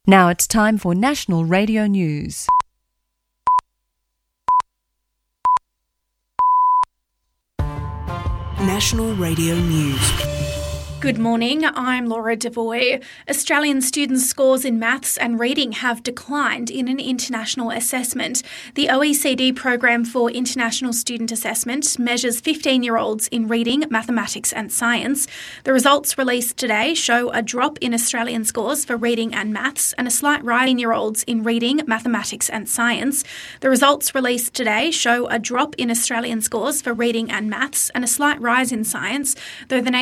Now it's time for National Radio News. National Radio News. Good morning, I'm Laura Devoy. Australian students' scores in maths and reading have declined in an international assessment. The OECD Programme for International Student Assessment measures 15-year-olds in reading, mathematics and science. The results released today show a drop in Australian scores for reading and maths and a slight rise in year-olds in reading, mathematics and science. The results released today show a drop in Australian scores for reading and maths and a slight rise in science, though the